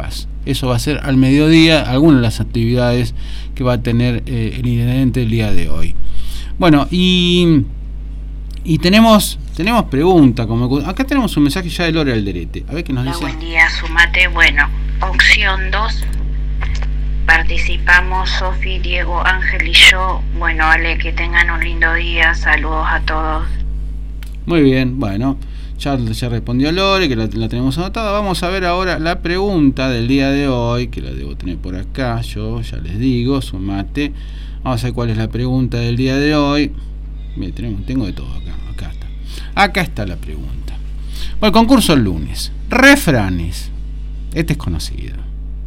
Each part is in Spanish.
Paz. Eso va a ser al mediodía, algunas de las actividades que va a tener el intendente el día de hoy. Bueno, y tenemos pregunta, como acá tenemos un mensaje ya de Lore Alderete. A ver qué nos dice. Buen día, Sumate. Bueno, opción 2. Participamos Sofi, Diego, Ángel y yo. Bueno, Ale, que tengan un lindo día. Saludos a todos. Muy bien, bueno, ya respondió Lore, que la tenemos anotada. Vamos a ver ahora la pregunta del día de hoy, que la debo tener por acá, yo ya les digo, Sumate. Vamos a ver cuál es la pregunta del día de hoy. Miren, tengo de todo acá está. Acá está la pregunta. Bueno, el concurso el lunes. Refranes. Este es conocido.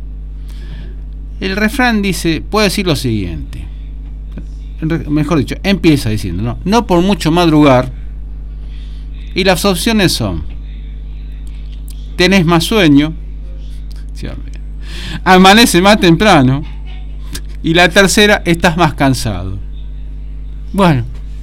El refrán dice, puede decir lo siguiente. Mejor dicho, empieza diciendo, no por mucho madrugar. Y las opciones son: tenés más sueño, amanece más temprano, y la tercera, estás más cansado. Bueno,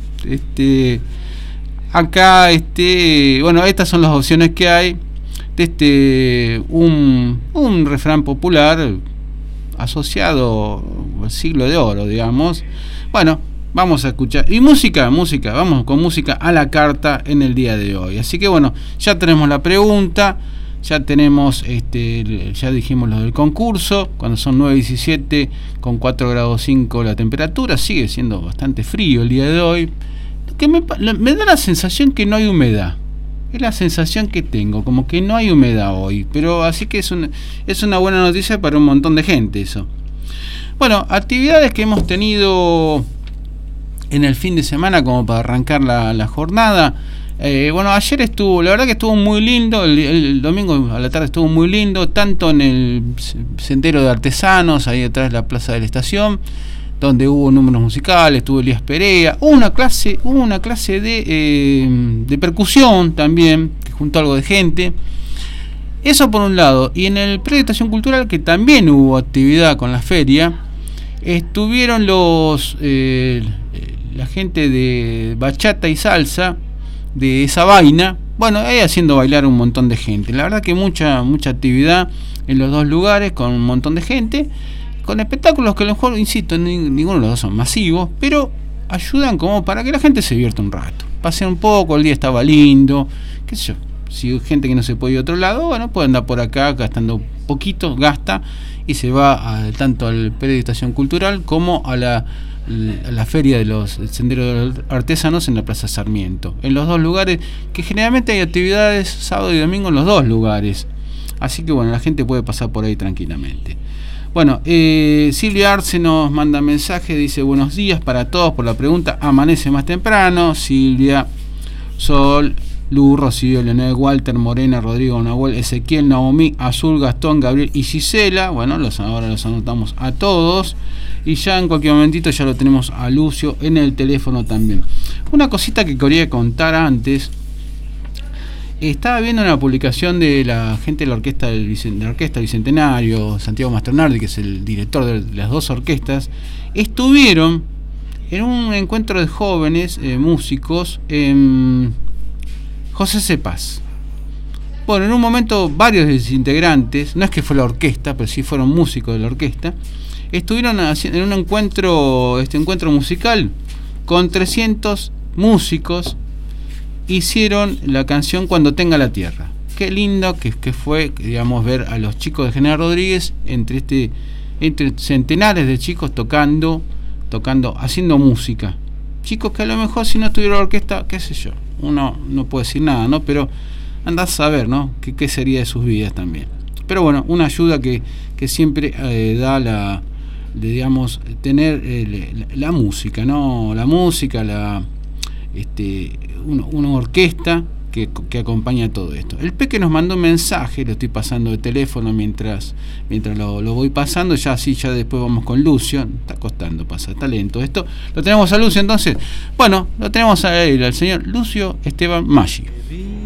acá, bueno, estas son las opciones que hay de un refrán popular asociado al siglo de oro, digamos. Bueno, vamos a escuchar. Y música, vamos con música a la carta en el día de hoy. Así que bueno, ya tenemos la pregunta, ya tenemos, ya dijimos lo del concurso, cuando son 9:17 con 4 grados 5 la temperatura, sigue siendo bastante frío el día de hoy. Que me da la sensación que no hay humedad. Es la sensación que tengo, como que no hay humedad hoy. Pero así que es una buena noticia para un montón de gente eso. Bueno, actividades que hemos tenido en el fin de semana como para arrancar la jornada. Bueno, ayer la verdad que estuvo muy lindo, el domingo a la tarde estuvo muy lindo, tanto en el Sendero de Artesanos, ahí detrás de la Plaza de la Estación, donde hubo números musicales, estuvo Elías Perea, hubo una clase de percusión también, que juntó algo de gente. Eso por un lado. Y en el predio de Estación Cultural, que también hubo actividad con la feria, estuvieron la gente de bachata y salsa de esa vaina, bueno, ahí haciendo bailar un montón de gente. La verdad que mucha actividad en los dos lugares, con un montón de gente, con espectáculos que a lo mejor, insisto, ninguno de los dos son masivos, pero ayudan como para que la gente se divierta un rato, pase un poco, el día estaba lindo, qué sé yo. Si hay gente que no se puede ir a otro lado, bueno, puede andar por acá gastando poquito, gasta y se va tanto al predio de Estación Cultural como a la feria de los senderos artesanos en la Plaza Sarmiento. En los dos lugares, que generalmente hay actividades sábado y domingo en los dos lugares. Así que bueno, la gente puede pasar por ahí tranquilamente. Bueno, Silvia Arce nos manda mensaje, dice: buenos días para todos, por la pregunta, amanece más temprano. Silvia, Sol, Lu, Rocío, Leonel, Walter, Morena, Rodrigo, Nahuel, Ezequiel, Naomi, Azul, Gastón, Gabriel y Gisela. Bueno, ahora los anotamos a todos. Y ya en cualquier momentito ya lo tenemos a Lucio en el teléfono también. Una cosita que quería contar antes. Estaba viendo una publicación de la gente de la orquesta Bicentenario, Santiago Mastronardi, que es el director de las dos orquestas. Estuvieron en un encuentro de jóvenes músicos en José C. Paz. Bueno, en un momento varios de los integrantes, no es que fue la orquesta, pero sí fueron músicos de la orquesta, estuvieron en un encuentro musical con 300 músicos. Hicieron la canción Cuando tenga la tierra. Qué lindo que fue, digamos, ver a los chicos de General Rodríguez entre centenares de chicos tocando, haciendo música. Chicos que a lo mejor si no tuviera la orquesta, qué sé yo, uno no puede decir nada, ¿no? Pero andás a saber, ¿no? ¿Qué sería de sus vidas también? Pero bueno, una ayuda que siempre da digamos, tener la música, ¿no? La música, una orquesta que acompaña todo esto. El Peque nos mandó un mensaje, lo estoy pasando de teléfono mientras lo voy pasando, ya después vamos con Lucio. Está costando pasar talento esto. Lo tenemos a Lucio entonces. Bueno, lo tenemos a él, al señor Lucio Esteban Maggi.